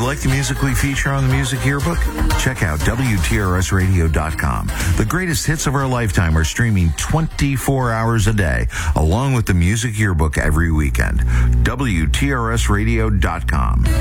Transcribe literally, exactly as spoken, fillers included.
like the music we feature on the Music Yearbook? Check out W T R S radio dot com. The greatest hits of our lifetime are streaming twenty-four hours a day, along with the Music Yearbook every weekend. W T R S radio dot com.